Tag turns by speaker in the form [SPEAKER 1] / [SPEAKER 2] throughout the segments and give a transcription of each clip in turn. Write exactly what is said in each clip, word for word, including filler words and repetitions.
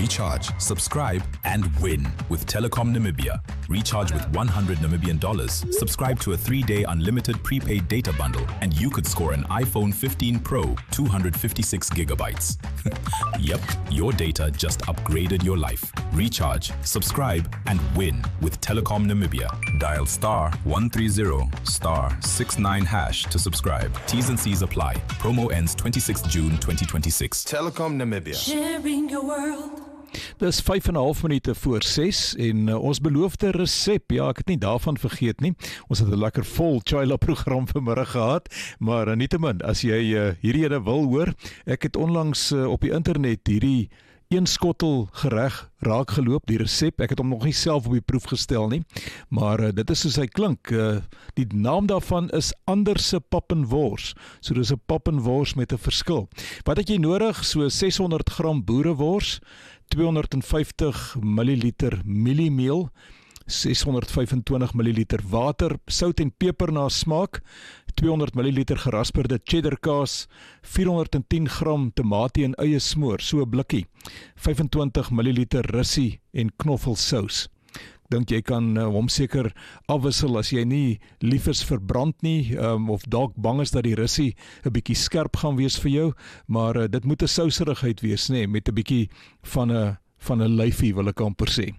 [SPEAKER 1] Recharge, subscribe, and win with Telecom Namibia. Recharge with one hundred Namibian dollars. Subscribe to a three-day unlimited prepaid data bundle, and you could score an iPhone fifteen Pro, two hundred fifty-six gigabytes. Yep, your data just upgraded your life. Recharge, subscribe, and win with Telecom Namibia. Dial star one three zero star six nine hash to subscribe. T's and C's apply. Promo ends twenty-sixth June twenty twenty-six.
[SPEAKER 2] Telecom Namibia.
[SPEAKER 3] Sharing your world.
[SPEAKER 4] Dis vyf en 'n half minute voor ses en uh, ons beloofde resep, ja, ek het nie daarvan vergeet nie. Ons het 'n lekker vol Chaila program vanmiddag gehad, maar uh, nietemin, as jy uh, hierdie ene wil hoor, ek het onlangs uh, op die internet hierdie een skottel gereg raak geloop, die resep. Ek het hom nog nie self op die proef gestel nie, maar uh, dit is soos hy klink. Uh, die naam daarvan is Anderse pap en wors. So dis 'n pap en wors met 'n verskil. Wat het jy nodig? So ses honderd gram boerewors, tweehonderd vyftig milliliter mieliemeel, ses honderd vyf en twintig milliliter water, sout en peper na smaak, tweehonderd milliliter gerasperde cheddar kaas, vierhonderd tien gram tamatie en eie smoor, so 'n blikkie, vyf en twintig milliliter russie en knoffelsous. Dink jy kan uh, hom seker afwissel as jy nie lief is vir brand nie, um, of dalk bang is dat die russie 'n bietjie skerp gaan wees vir jou, maar uh, dit moet 'n souserigheid wees, nê, met 'n bietjie van 'n van 'n lyfie, wil ek amper sê.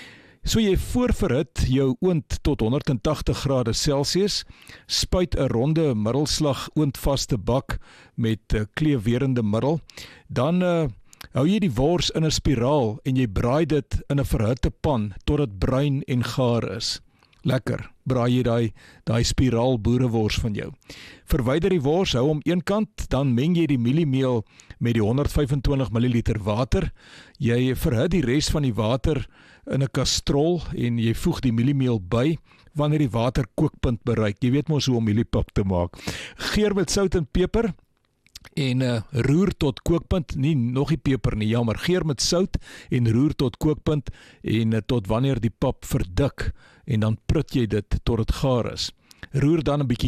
[SPEAKER 4] So jy voorverhit jou oond tot honderd tagtig grade Celsius, spuit 'n ronde middelslag oondvaste bak met uh, kleefwerende middel, dan uh, hou jy die wors in 'n spiraal en jy braai dit in 'n verhitte pan tot dit bruin en gaar is. Lekker, braai jy daai daai spiraal boerewors van jou. Verwyder die wors, hou hom een kant, dan meng jy die mieliemeel met die honderd vyf en twintig milliliter water. Jy verhit die res van die water in 'n kastrol en jy voeg die mieliemeel by wanneer die water kookpunt bereik. Jy weet mos hoe om mieliepap te maak. Geur met sout en peper en uh, roer tot kookpunt, nie nog die peper nie, jammer, geur met sout en roer tot kookpunt en uh, tot wanneer die pap verdik en dan prut jy dit tot dit gaar is. Roer dan 'n bietjie